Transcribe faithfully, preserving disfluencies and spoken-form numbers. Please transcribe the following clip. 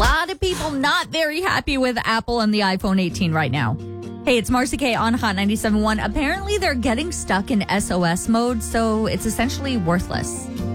lot of people not very happy with Apple and the iPhone eighteen right now. Hey, it's Marcy K on Hot ninety-seven point one. Apparently, they're getting stuck in S O S mode, so it's essentially worthless.